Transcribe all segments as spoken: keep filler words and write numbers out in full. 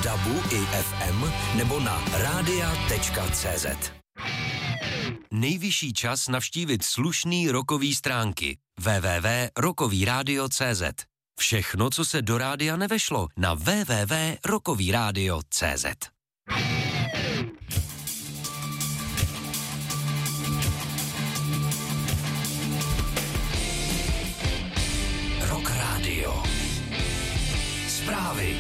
dabu i ef em nebo na radia tečka cé zet. Nejvyšší čas navštívit slušný rockový stránky w w w tečka rockový rádio tečka cé zet. Všechno, co se do rádia nevešlo, na w w w tečka rockový rádio tečka cé zet. Rock Radio. Zprávy.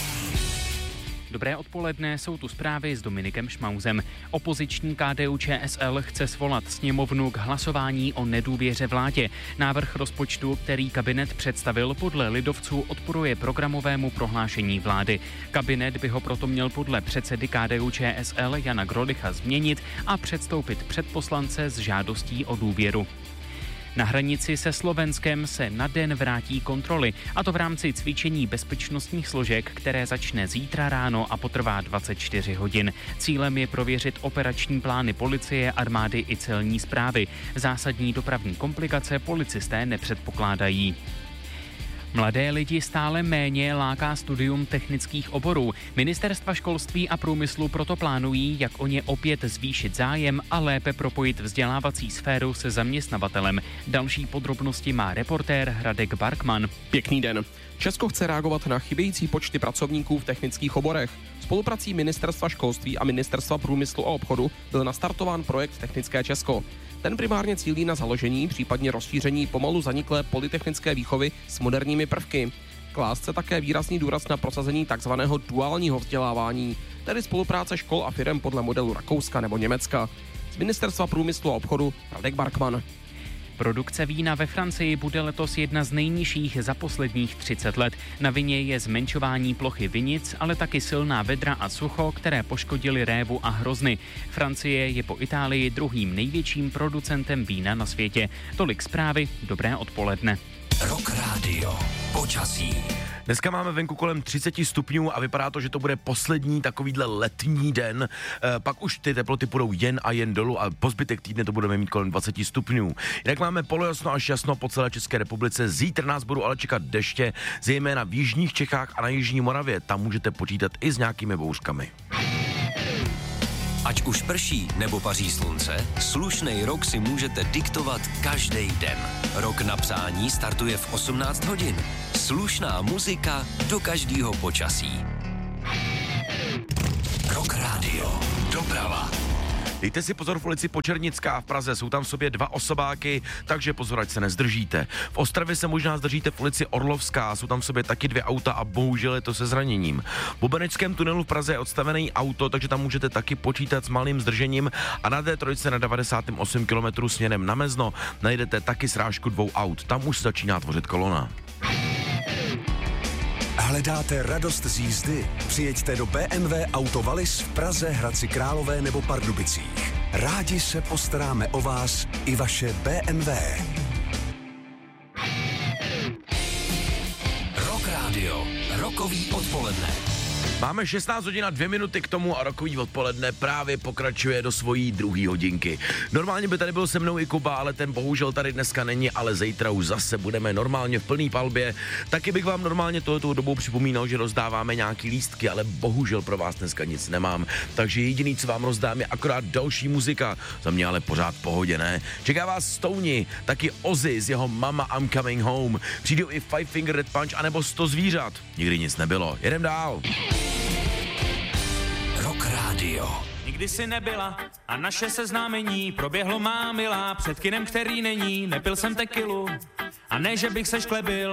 Dobré odpoledne, jsou tu zprávy s Dominikem Šmauzem. Opoziční K D U Č S L chce svolat sněmovnu k hlasování o nedůvěře vládě. Návrh rozpočtu, který kabinet představil, podle lidovců odporuje programovému prohlášení vlády. Kabinet by ho proto měl podle předsedy K D U Č S L Jana Grolicha změnit a předstoupit před poslance s žádostí o důvěru. Na hranici se Slovenskem se na den vrátí kontroly, a to v rámci cvičení bezpečnostních složek, které začne zítra ráno a potrvá dvacet čtyři hodin. Cílem je prověřit operační plány policie, armády i celní správy. Zásadní dopravní komplikace policisté nepředpokládají. Mladé lidi stále méně láká studium technických oborů. Ministerstva školství a průmyslu proto plánují, jak o ně opět zvýšit zájem a lépe propojit vzdělávací sféru se zaměstnavatelem. Další podrobnosti má reportér Hradek Barkman. Pěkný den. Česko chce reagovat na chybějící počty pracovníků v technických oborech. Spoluprací Ministerstva školství a Ministerstva průmyslu a obchodu byl nastartován projekt Technické Česko. Ten primárně cílí na založení, případně rozšíření pomalu zaniklé polytechnické výchovy s moderními prvky. Klás se také výrazný důraz na prosazení takzvaného duálního vzdělávání, tedy spolupráce škol a firem podle modelu Rakouska nebo Německa. Z Ministerstva průmyslu a obchodu Radek Barkman. Produkce vína ve Francii bude letos jedna z nejnižších za posledních třicet let. Na vině je zmenšování plochy vinic, ale taky silná vedra a sucho, které poškodily révu a hrozny. Francie je po Itálii druhým největším producentem vína na světě. Tolik zprávy, dobré odpoledne. Rock Radio. Počasí. Dneska máme venku kolem třicet stupňů a vypadá to, že to bude poslední takovýhle letní den. E, pak už ty teploty půjdou jen a jen dolů a po zbytek týdne to budeme mít kolem dvacet stupňů. Jinak máme polojasno až jasno po celé České republice. Zítra nás budou ale čekat deště, zejména v jižních Čechách a na jižní Moravě. Tam můžete počítat i s nějakými bouřkami. Ať už prší nebo paří slunce, slušnej rok si můžete diktovat každý den. Rok na přání startuje v osmnáct hodin. Slušná muzika do každého počasí. Rock Radio. Doprava. Dejte si pozor v ulici Počernická v Praze, jsou tam v sobě dva osobáky, takže pozor, ať se nezdržíte. V Ostravě se možná zdržíte v ulici Orlovská, jsou tam v sobě taky dvě auta a bohužel je to se zraněním. V Bubeneckém tunelu v Praze je odstavený auto, takže tam můžete taky počítat s malým zdržením a na D tři na devadesát osm kilometrů směrem na Mezno najdete taky srážku dvou aut, tam už začíná tvořit kolona. Hledáte radost z jízdy? Přijeďte do B M W Auto Wallis v Praze, Hradci Králové nebo Pardubicích. Rádi se postaráme o vás i vaše B M W. Rock Radio. Rockový odpoledne. Máme šestnáct hodin a dvě minuty k tomu a rokový odpoledne právě pokračuje do svojí druhé hodinky. Normálně by tady byl se mnou i Kuba, ale ten bohužel tady dneska není, ale zítra už zase budeme normálně v plný palbě. Taky bych vám normálně tohoto dobou připomínal, že rozdáváme nějaký lístky, ale bohužel pro vás dneska nic nemám. Takže jediný, co vám rozdám, je akorát další muzika. Za mě ale pořád v pohodě, ne? Čeká vás Stoni, taky Ozzy z jeho Mama I'm Coming Home. Přijdou i Five Finger Death Punch anebo sto zvířat. Nikdy nic nebylo. Jedem dál. Rock Radio. Nikdy si nebyla a naše seznámení proběhlo má milá před kinem, který není, nepil jsem tekilu a ne, že bych se šklebil,